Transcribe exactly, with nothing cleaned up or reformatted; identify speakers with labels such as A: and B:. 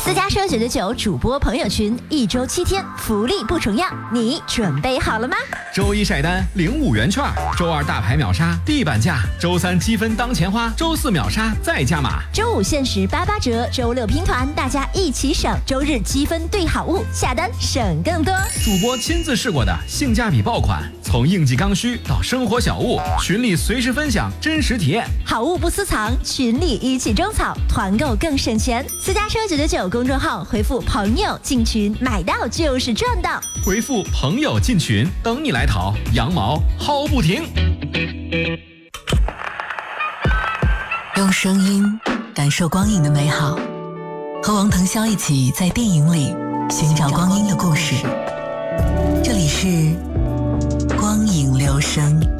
A: 私家车九九九主播朋友群，一周七天，福利不重样，你准备好了吗？
B: 周一晒单领五元券，周二大牌秒杀地板价，周三积分当钱花，周四秒杀再加码，
A: 周五限时八八折，周六拼团，大家一起省，周日积分兑好物，下单省更多。
B: 主播亲自试过的性价比爆款，从应季刚需到生活小物，群里随时分享真实体验，
A: 好物不私藏，群里一起种草，团购更省钱。私家车九九九公众号回复朋友进群，买到就是赚到。
B: 回复朋友进群，等你来淘，羊毛薅不停。
C: 用声音感受光影的美好，和王腾霄一起在电影里寻找光阴的故事。这里是光影留声。